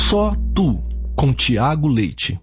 Só Tu, com Tiago Leite.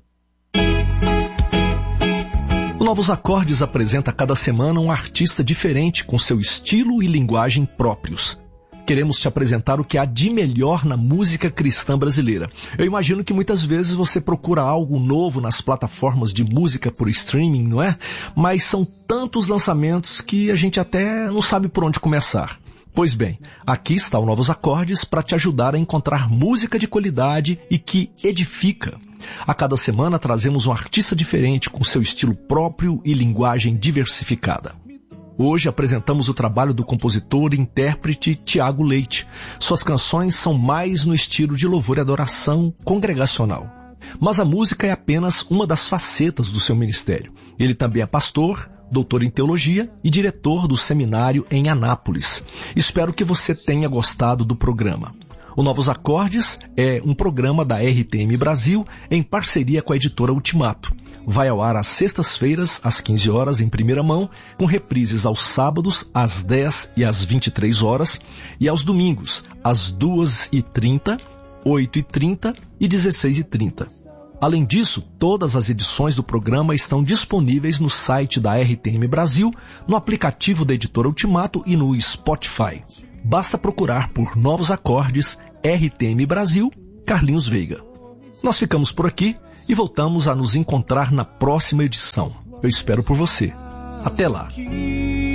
O Novos Acordes apresenta cada semana um artista diferente com seu estilo e linguagem próprios. Queremos te apresentar o que há de melhor na música cristã brasileira. Eu imagino que muitas vezes você procura algo novo nas plataformas de música por streaming, não é? Mas são tantos lançamentos que a gente até não sabe por onde começar. Pois bem, aqui está o Novos Acordes para te ajudar a encontrar música de qualidade e que edifica. A cada semana trazemos um artista diferente com seu estilo próprio e linguagem diversificada. Hoje apresentamos o trabalho do compositor e intérprete Tiago Leite. Suas canções são mais no estilo de louvor e adoração congregacional. Mas a música é apenas uma das facetas do seu ministério. Ele também é pastor, doutor em teologia e diretor do seminário em Anápolis. Espero que você tenha gostado do programa. O Novos Acordes é um programa da RTM Brasil em parceria com a editora Ultimato. Vai ao ar às sextas-feiras, às 15 horas, em primeira mão, com reprises aos sábados, às 10 e às 23 horas, e aos domingos, às 2h30, 8h30 e 16h30. Além disso, todas as edições do programa estão disponíveis no site da RTM Brasil, no aplicativo da editora Ultimato e no Spotify. Basta procurar por Novos Acordes, RTM Brasil, Carlinhos Veiga. Nós ficamos por aqui e voltamos a nos encontrar na próxima edição. Eu espero por você. Até lá!